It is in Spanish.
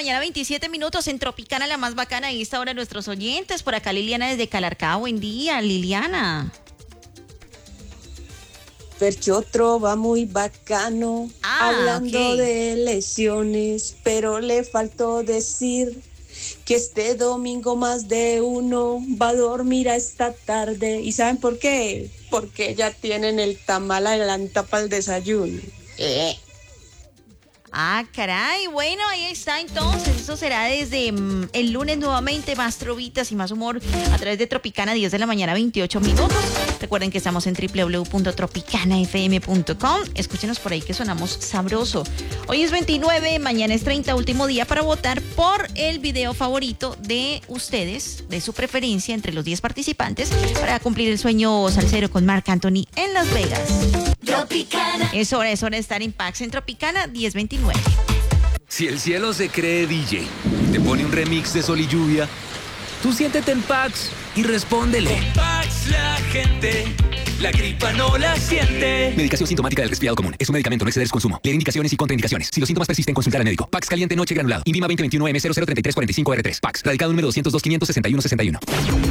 mañana, 27 minutos en Tropicana, la más bacana. Y esta hora nuestros oyentes. Por acá Liliana desde Calarcá. Buen día, Liliana. Ferchotro va muy bacano, hablando de lesiones, pero le faltó decir que este domingo más de uno va a dormir a esta tarde. ¿Y saben por qué? Porque ya tienen el tamal adelanta para el desayuno. Ah, caray. Bueno, ahí está entonces. Eso será desde el lunes nuevamente. Más trovitas y más humor a través de Tropicana, 10 de la mañana, 28 minutos. Recuerden que estamos en www.tropicanafm.com. Escúchenos por ahí que sonamos sabroso. Hoy es 29, mañana es 30, último día para votar por el video favorito de ustedes, de su preferencia, entre los 10 participantes, para cumplir el sueño salsero con Marc Anthony en Las Vegas. Tropicana. Es hora de estar en Pax en Tropicana 1029. Si el cielo se cree DJ, te pone un remix de Sol y Lluvia, tú siéntete en Pax y respóndele. Con Pax la gente, la gripa no la siente. Medicación sintomática del resfriado común. Es un medicamento, no exceder su consumo. Leer indicaciones y contraindicaciones. Si los síntomas persisten, consultar al médico. Pax caliente noche granulado. INVIMA 2021 M003345R3. Pax. Radicado número 202 561 61.